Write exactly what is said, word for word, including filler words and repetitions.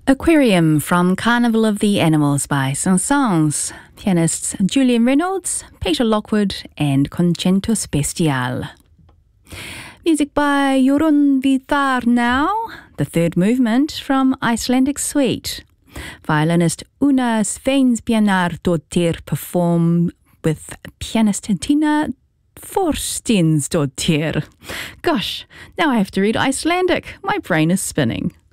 Aquarium from Carnival of the Animals by Saint-Saëns. Pianists Julian Reynolds, Peter Lockwood and Concento Special. Music by Jorun Viðar now, the third movement from Icelandic Suite. Violinist Una Sveinsbjarnardóttir perform with pianist Tina Thorsteinsdóttir. Gosh, now I have to read Icelandic. My brain is spinning.